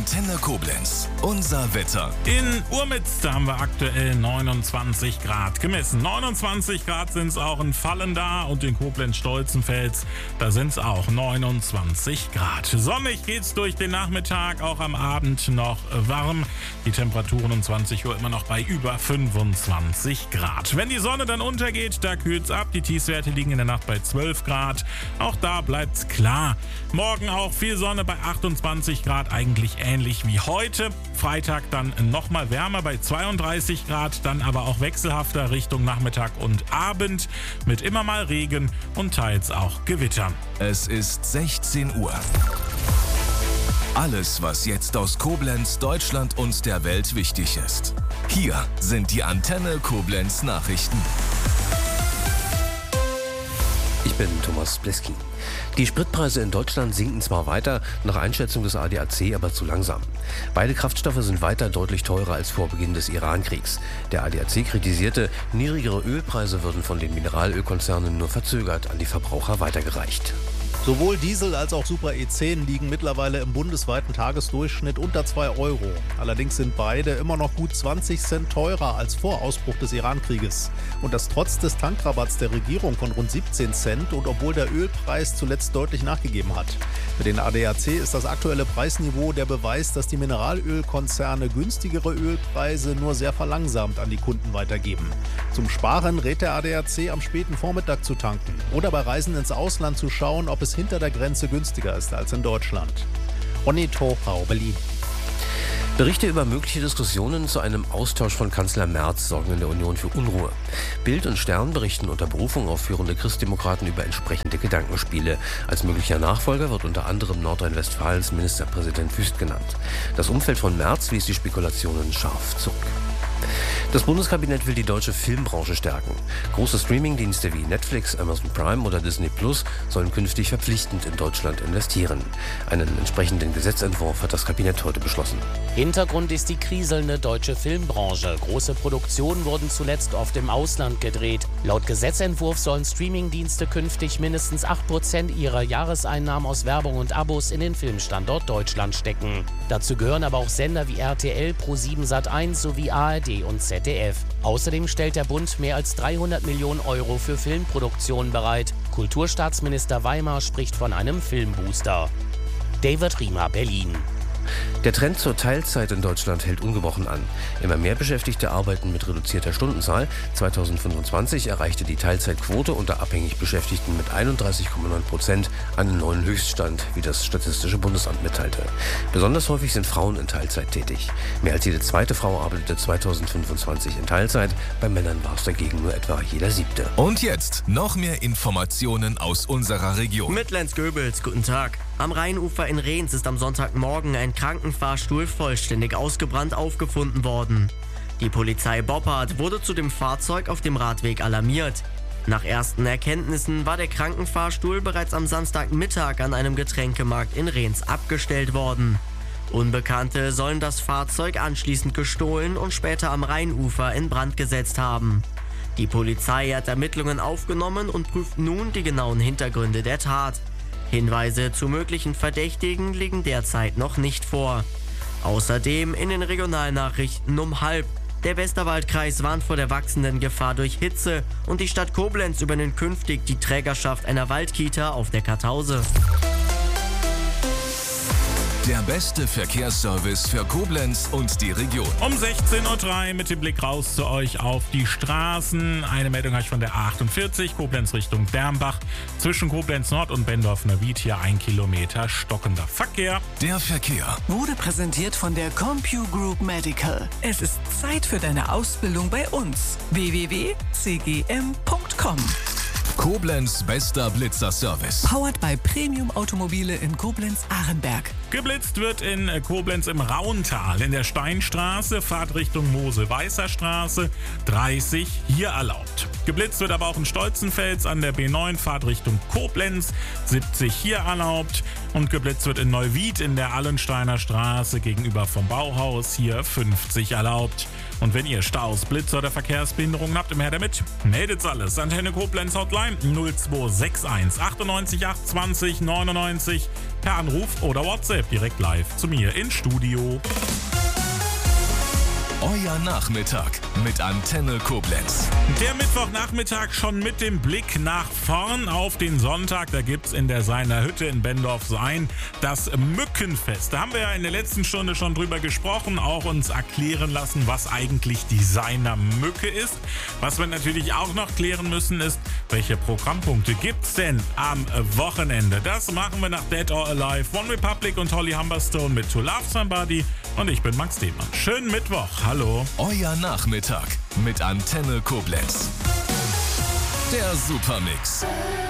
Antenne Koblenz. Unser Wetter. In Urmitz haben wir aktuell 29 Grad gemessen. 29 Grad sind es auch in Vallendar und in Koblenz-Stolzenfels. Da sind es auch 29 Grad. Sonnig geht's durch den Nachmittag, auch am Abend noch warm. Die Temperaturen um 20 Uhr immer noch bei über 25 Grad. Wenn die Sonne dann untergeht, da kühlt's ab. Die Tiefstwerte liegen in der Nacht bei 12 Grad. Auch da bleibt's klar. Morgen auch viel Sonne bei 28 Grad, eigentlich ähnlich wie heute. Freitag dann nochmal wärmer bei 32 Grad, dann aber auch wechselhafter Richtung Nachmittag und Abend mit immer mal Regen und teils auch Gewittern. Es ist 16 Uhr. Alles, was jetzt aus Koblenz, Deutschland und der Welt wichtig ist. Hier sind die Antenne Koblenz Nachrichten. Ich bin Thomas Bleski. Die Spritpreise in Deutschland sinken zwar weiter, nach Einschätzung des ADAC aber zu langsam. Beide Kraftstoffe sind weiter deutlich teurer als vor Beginn des Iran-Kriegs. Der ADAC kritisierte, niedrigere Ölpreise würden von den Mineralölkonzernen nur verzögert an die Verbraucher weitergereicht. Sowohl Diesel als auch Super E10 liegen mittlerweile im bundesweiten Tagesdurchschnitt unter 2 Euro. Allerdings sind beide immer noch gut 20 Cent teurer als vor Ausbruch des Iran-Krieges. Und das trotz des Tankrabatts der Regierung von rund 17 Cent und obwohl der Ölpreis zuletzt deutlich nachgegeben hat. Für den ADAC ist das aktuelle Preisniveau der Beweis, dass die Mineralölkonzerne günstigere Ölpreise nur sehr verlangsamt an die Kunden weitergeben. Zum Sparen rät der ADAC am späten Vormittag zu tanken oder bei Reisen ins Ausland zu schauen, ob es hinter der Grenze günstiger ist als in Deutschland. Ronny Torhau, Berlin. Berichte über mögliche Diskussionen zu einem Austausch von Kanzler Merz sorgen in der Union für Unruhe. Bild und Stern berichten unter Berufung auf führende Christdemokraten über entsprechende Gedankenspiele. Als möglicher Nachfolger wird unter anderem Nordrhein-Westfalens Ministerpräsident Wüst genannt. Das Umfeld von Merz wies die Spekulationen scharf zurück. Das Bundeskabinett will die deutsche Filmbranche stärken. Große Streamingdienste wie Netflix, Amazon Prime oder Disney Plus sollen künftig verpflichtend in Deutschland investieren. Einen entsprechenden Gesetzentwurf hat das Kabinett heute beschlossen. Hintergrund ist die kriselnde deutsche Filmbranche. Große Produktionen wurden zuletzt oft im Ausland gedreht. Laut Gesetzentwurf sollen Streamingdienste künftig mindestens 8% ihrer Jahreseinnahmen aus Werbung und Abos in den Filmstandort Deutschland stecken. Dazu gehören aber auch Sender wie RTL, Pro7 Sat1 sowie ARD und ZDF. Außerdem stellt der Bund mehr als 300 Millionen Euro für Filmproduktionen bereit. Kulturstaatsminister Weimar spricht von einem Filmbooster. David Riemer, Berlin. Der Trend zur Teilzeit in Deutschland hält ungebrochen an. Immer mehr Beschäftigte arbeiten mit reduzierter Stundenzahl. 2025 erreichte die Teilzeitquote unter abhängig Beschäftigten mit 31,9% einen neuen Höchststand, wie das Statistische Bundesamt mitteilte. Besonders häufig sind Frauen in Teilzeit tätig. Mehr als jede zweite Frau arbeitete 2025 in Teilzeit. Bei Männern war es dagegen nur etwa jeder siebte. Und jetzt noch mehr Informationen aus unserer Region. Mitlenz-Göbels, guten Tag. Am Rheinufer in Rehns ist am Sonntagmorgen ein Krankenfahrstuhl vollständig ausgebrannt aufgefunden worden. Die Polizei Boppard wurde zu dem Fahrzeug auf dem Radweg alarmiert. Nach ersten Erkenntnissen war der Krankenfahrstuhl bereits am Samstagmittag an einem Getränkemarkt in Rehns abgestellt worden. Unbekannte sollen das Fahrzeug anschließend gestohlen und später am Rheinufer in Brand gesetzt haben. Die Polizei hat Ermittlungen aufgenommen und prüft nun die genauen Hintergründe der Tat. Hinweise zu möglichen Verdächtigen liegen derzeit noch nicht vor. Außerdem in den Regionalnachrichten um 12:30. Der Westerwaldkreis warnt vor der wachsenden Gefahr durch Hitze und die Stadt Koblenz übernimmt künftig die Trägerschaft einer Waldkita auf der Kartause. Der beste Verkehrsservice für Koblenz und die Region. Um 16.03 Uhr mit dem Blick raus zu euch auf die Straßen. Eine Meldung habe ich von der A48, Koblenz Richtung Dermbach. Zwischen Koblenz Nord und Bendorf-Neuwied hier 1 Kilometer stockender Verkehr. Der Verkehr Wurde präsentiert von der CompuGroup Medical. Es ist Zeit für deine Ausbildung bei uns. www.cgm.com. Koblenz bester Blitzerservice. Powered by Premium Automobile in Koblenz-Ahrenberg. Geblitzt wird in Koblenz im Rauntal, in der Steinstraße, Fahrtrichtung Mosel-Weißer Straße, 30 hier erlaubt. Geblitzt wird aber auch in Stolzenfels an der B9 Fahrtrichtung Koblenz, 70 hier erlaubt. Und geblitzt wird in Neuwied in der Allensteiner Straße gegenüber vom Bauhaus, hier 50 erlaubt. Und wenn ihr Staus, Blitzer oder Verkehrsbehinderungen habt, her damit. Meldet's alles. Antenne Koblenz Hotline 0261 98 820 99 per Anruf oder WhatsApp direkt live zu mir ins Studio. Euer Nachmittag mit Antenne Koblenz. Der Mittwochnachmittag schon mit dem Blick nach vorn auf den Sonntag. Da gibt's in der Seiner Hütte in Bendorf-Sayn das Mückenfest. Da haben wir ja in der letzten Stunde schon drüber gesprochen, auch uns erklären lassen, was eigentlich die Seiner Mücke ist. Was wir natürlich auch noch klären müssen ist, welche Programmpunkte gibt's denn am Wochenende? Das machen wir nach Dead or Alive, One Republic und Holly Humberstone mit To Love Somebody. Und ich bin Max Demann. Schönen Mittwoch. Hallo. Euer Nachmittag mit Antenne Koblenz. Der Supermix.